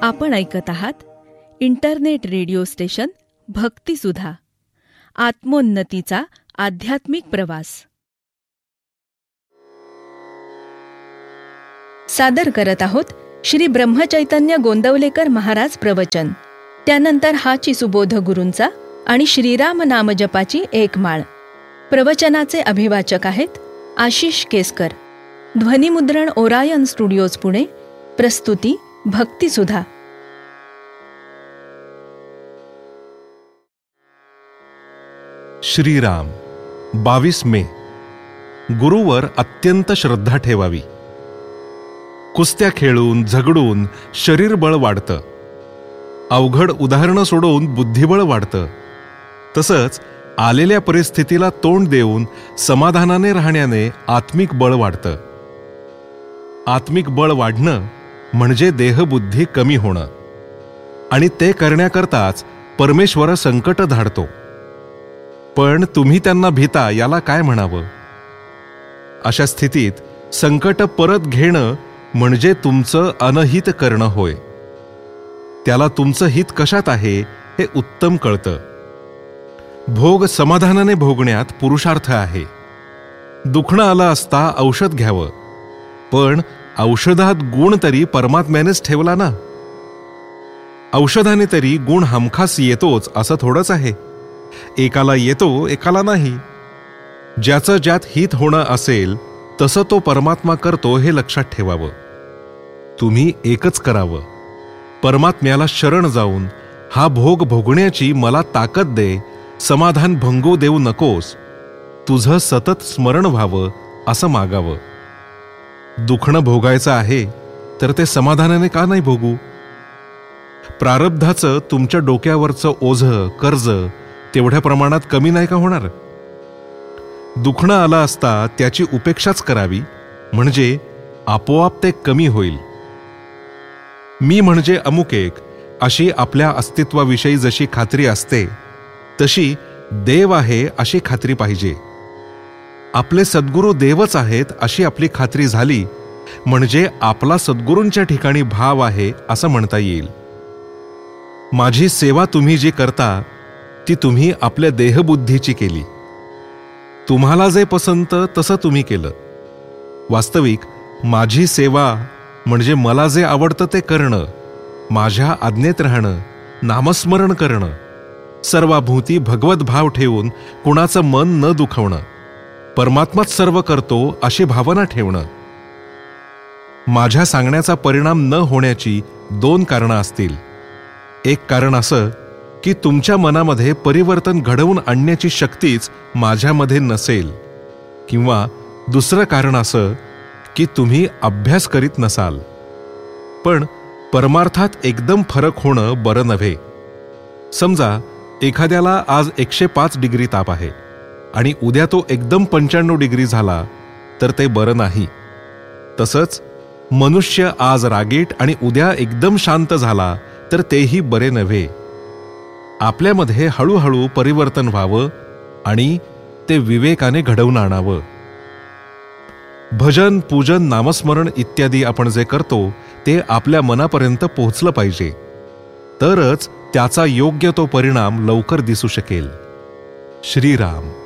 आपण ऐकत आहात इंटरनेट रेडिओ स्टेशन भक्तिसुधा, आत्मोन्नतीचा आध्यात्मिक प्रवास. सादर करत आहोत श्री ब्रह्मचैतन्य गोंदवलेकर महाराज प्रवचन. त्यानंतर हाची सुबोध गुरूंचा आणि श्रीराम नामजपाची एक माळ. प्रवचनाचे अभिवाचक आहेत आशिष केसकर. ध्वनिमुद्रण ओरायन स्टुडिओज पुणे. प्रस्तुती भक्तिसुधा. श्रीराम 22 मे. गुरुवर अत्यंत श्रद्धा ठेवावी. कुस्त्या खेळून झगडून शरीरबळ वाढतं. अवघड उदाहरणं सोडवून बुद्धिबळ वाढतं. तसंच आलेल्या परिस्थितीला तोंड देऊन समाधानाने राहण्याने आत्मिक बळ वाढतं. आत्मिक बळ वाढणं म्हणजे देहबुद्धी कमी होणं, आणि ते करण्याकरताच परमेश्वर संकट धाडतो. पण तुम्ही त्यांना भीता, याला काय म्हणावं? अशा स्थितीत संकट परत घेणं म्हणजे तुमचं अनहित करणं होय. त्याला तुमचं हित कशात आहे हे उत्तम कळतं. भोग समाधानाने भोगण्यात पुरुषार्थ आहे. दुखणं आलं असता औषध घ्यावं, पण औषधात गुण तरी परमात्म्यानेच ठेवला ना. औषधाने तरी गुण हमखास येतोच असं थोडंच आहे. एकाला येतो, एकाला नाही. ज्याचं ज्यात हित होणं असेल तसं तो परमात्मा करतो हे लक्षात ठेवावं. तुम्ही एकच करावं, परमात्म्याला शरण जाऊन हा भोग भोगण्याची मला ताकद दे, समाधान भंगू देऊ नकोस, तुझं सतत स्मरण व्हावं असं मागावं. दुखणं भोगायचं आहे तर ते समाधानाने का नाही भोगू? प्रारब्धाचं तुमच्या डोक्यावरचं ओझं कर्ज तेवढ्या प्रमाणात कमी नाही का होणार? दुखणं आलं असता त्याची उपेक्षाच करावी, म्हणजे आपोआप ते कमी होईल. मी म्हणजे अमुक एक अशी आपल्या अस्तित्वाविषयी जशी खात्री असते, तशी देव आहे अशी खात्री पाहिजे. आपले सद्गुरू देवच आहेत अशी आपली खात्री झाली म्हणजे आपला सद्गुरूंच्या ठिकाणी भाव आहे असं म्हणता येईल. माझी सेवा तुम्ही जी करता ती तुम्ही आपल्या देहबुद्धीची केली. तुम्हाला जे पसंत तसं तुम्ही केलं. वास्तविक माझी सेवा म्हणजे मला जे आवडतं ते करणं, माझ्या आज्ञेत राहणं, नामस्मरण करणं, सर्वाभूती भगवत भाव ठेवून कुणाचं मन न दुखवणं, परमात्माच सर्व करतो अशी भावना ठेवणं. माझ्या सांगण्याचा परिणाम न होण्याची 2 कारणं असतील. एक कारण असं की तुमच्या मनामध्ये परिवर्तन घडवून आणण्याची शक्तीच माझ्यामध्ये नसेल, किंवा दुसरं कारण असं की तुम्ही अभ्यास करीत नसाल. पण परमार्थात एकदम फरक होणं बरं नव्हे. समजा एखाद्याला आज 105 डिग्री ताप आहे आणि उद्या तो एकदम 95 डिग्री झाला तर ते बरं नाही. तसंच मनुष्य आज रागीट आणि उद्या एकदम शांत झाला तर तेही बरे नव्हे. आपल्यामध्ये हळूहळू परिवर्तन व्हावं आणि ते विवेकाने घडवून आणावं. भजन, पूजन, नामस्मरण इत्यादी आपण जे करतो ते आपल्या मनापर्यंत पोहोचलं पाहिजे, तरच त्याचा योग्य तो परिणाम लवकर दिसू शकेल. श्रीराम.